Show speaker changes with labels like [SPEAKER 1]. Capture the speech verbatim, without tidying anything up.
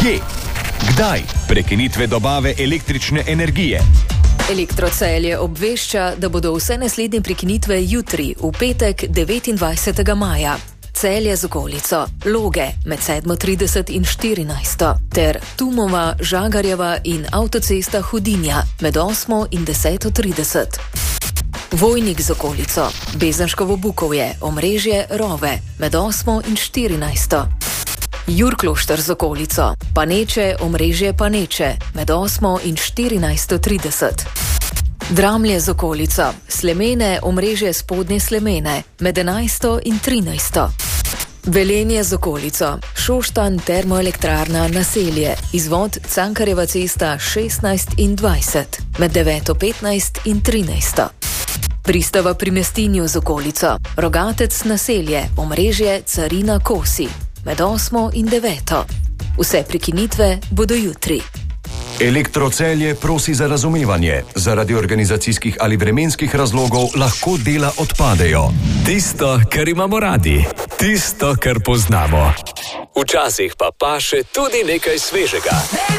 [SPEAKER 1] Kje? Kdaj? Prekinitve dobave električne energije.
[SPEAKER 2] Elektrocelje obvešča, da bodo vse naslednje prekinitve jutri, v petek devetindvajsetega maja. Celje z okolico, Loge med sedmo trideset in štirinajsto, ter Tumova, Žagarjeva in avtocesta Hudinja med osmo in deseto trideset. Vojnik z okolico, Bezenškovo Bukovje, omrežje Rove med osmo in štirinajsto. Jurklošter z okolico, Paneče, omrežje Paneče med osmo in štirinajsto trideset. Dramlje z okolico, Slemene, omrežje Spodnje Slemene med enajsto in trinajsto. Velenje z okolico, Šoštanj, termoelektrarna Naselje, izvod Cankarjeva cesta šestnajst in dvajset med deveto petnajst in trinajsto. Pristava pri Mestinju z okolico, Rogatec Naselje, omrežje Carina Kosi med osmo in deveto. Vse prekinitve bodo jutri.
[SPEAKER 1] Elektrocelje prosi za razumevanje. Zaradi organizacijskih ali vremenskih razlogov lahko dela odpadejo.
[SPEAKER 3] Tisto, kar imamo radi. Tisto, kar poznamo. Včasih pa paše tudi nekaj svežega.